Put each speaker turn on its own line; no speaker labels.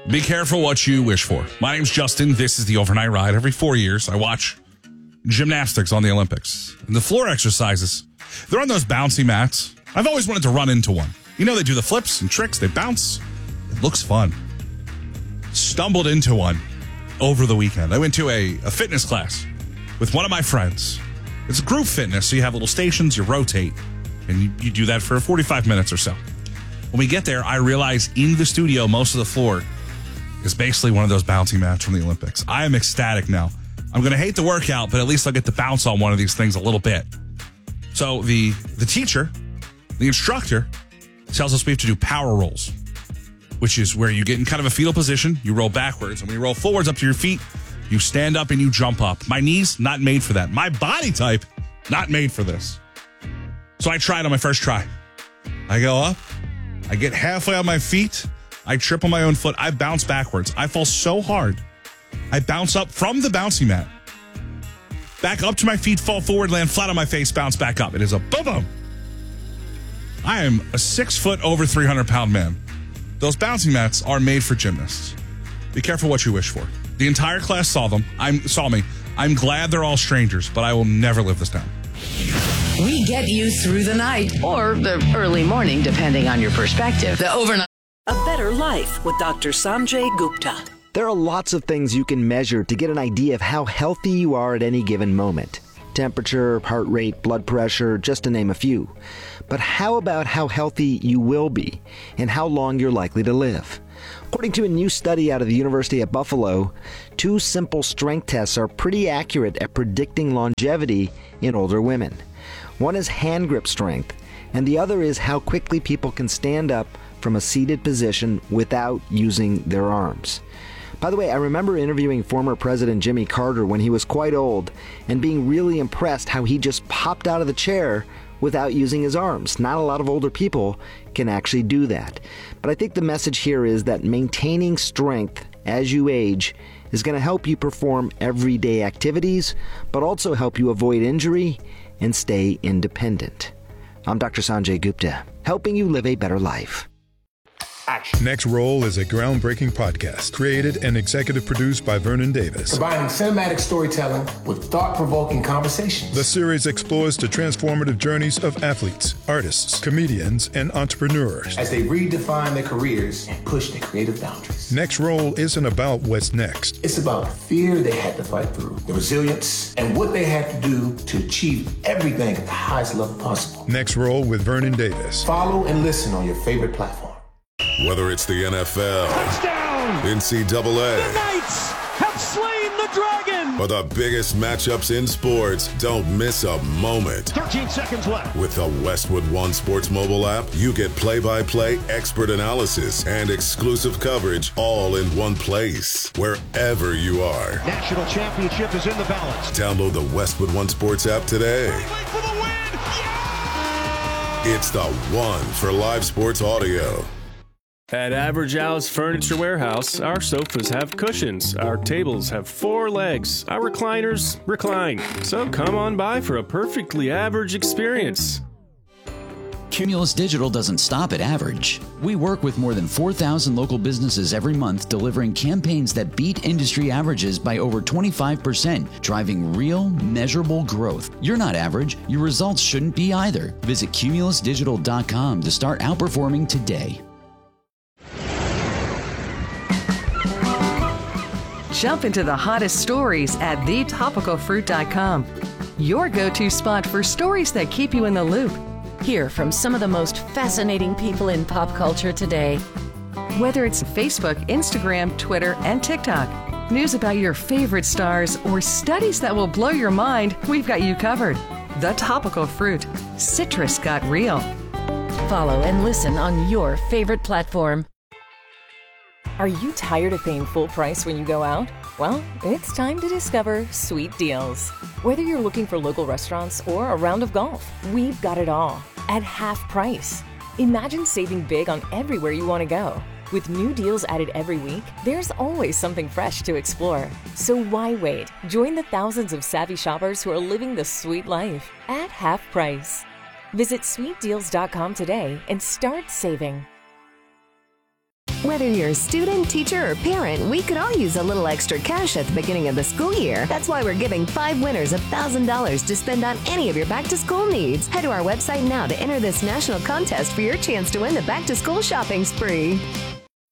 Be careful what you wish for. My name's Justin. This is the Overnight Ride. Every 4 years, I watch gymnastics on the Olympics. And the floor exercises, they're on those bouncy mats. I've always wanted to run into one. You know, they do the flips and tricks. They bounce. It looks fun. Stumbled into one over the weekend. I went to a fitness class with one of my friends. It's group fitness, so you have little stations, you rotate, and you do that for 45 minutes or so. When we get there, I realize in the studio, most of the floor is basically one of those bouncing mats from the Olympics. I am ecstatic now. I'm going to hate the workout, but at least I'll get to bounce on one of these things a little bit. So the teacher, the instructor, tells us we have to do power rolls, which is where you get in kind of a fetal position, you roll backwards, and when you roll forwards up to your feet, you stand up and you jump up. My knees, not made for that. My body type, not made for this. So I tried on my first try. I go up, I get halfway on my feet, I trip on my own foot, I bounce backwards. I fall so hard. I bounce up from the bouncy mat, back up to my feet, fall forward, land flat on my face, bounce back up. It is a boom-boom. I am a 6 foot, over 300-pound man. Those bouncing mats are made for gymnasts. Be careful what you wish for. The entire class saw me. I'm glad they're all strangers, but I will never live this down.
We get you through the night or the early morning, depending on your perspective. The overnight.
A Better Life with Dr. Sanjay Gupta.
There are lots of things you can measure to get an idea of how healthy you are at any given moment. Temperature, heart rate, blood pressure, just to name a few. But how about how healthy you will be and how long you're likely to live? According to a new study out of the University of Buffalo, 2 simple strength tests are pretty accurate at predicting longevity in older women. One is hand grip strength, and the other is how quickly people can stand up from a seated position without using their arms. By the way, I remember interviewing former President Jimmy Carter when he was quite old and being really impressed how he just popped out of the chair without using his arms. Not a lot of older people can actually do that. But I think the message here is that maintaining strength as you age is going to help you perform everyday activities, but also help you avoid injury and stay independent. I'm Dr. Sanjay Gupta, helping you live a better life.
Action. Next Roll is a groundbreaking podcast created and executive produced by Vernon Davis.
Combining cinematic storytelling with thought-provoking conversations.
The series explores the transformative journeys of athletes, artists, comedians, and entrepreneurs
as they redefine their careers and push their creative boundaries.
Next Roll isn't about what's next.
It's about the fear they had to fight through, the resilience, and what they had to do to achieve everything at the highest level possible.
Next Roll with Vernon Davis.
Follow and listen on your favorite platform.
Whether it's the NFL,
touchdown,
NCAA,
the Knights have slain the dragon,
or the biggest matchups in sports, don't miss a moment.
13 seconds left.
With the Westwood One Sports mobile app, you get play-by-play expert analysis and exclusive coverage all in one place, wherever you are.
National championship is in the balance.
Download the Westwood One Sports app today.
For the win. Yeah!
It's the one for live sports audio.
At Average Al's Furniture Warehouse, our sofas have cushions, our tables have 4 legs, our recliners recline. So come on by for a perfectly average experience.
Cumulus Digital doesn't stop at average. We work with more than 4,000 local businesses every month, delivering campaigns that beat industry averages by over 25%, driving real, measurable growth. You're not average. Your results shouldn't be either. Visit cumulusdigital.com to start outperforming today.
Jump into the hottest stories at thetopicalfruit.com. Your go-to spot for stories that keep you in the loop.
Hear from some of the most fascinating people in pop culture today.
Whether it's Facebook, Instagram, Twitter, and TikTok, news about your favorite stars, or studies that will blow your mind, we've got you covered. The Topical Fruit. Citrus got real.
Follow and listen on your favorite platform.
Are you tired of paying full price when you go out? Well, it's time to discover Sweet Deals. Whether you're looking for local restaurants or a round of golf, we've got it all at half price. Imagine saving big on everywhere you want to go. With new deals added every week, there's always something fresh to explore. So why wait? Join the thousands of savvy shoppers who are living the sweet life at half price. Visit sweetdeals.com today and start saving.
Whether you're a student, teacher, or parent, we could all use a little extra cash at the beginning of the school year. That's why we're giving 5 winners $1,000 to spend on any of your back-to-school needs. Head to our website now to enter this national contest for your chance to win the back-to-school shopping spree.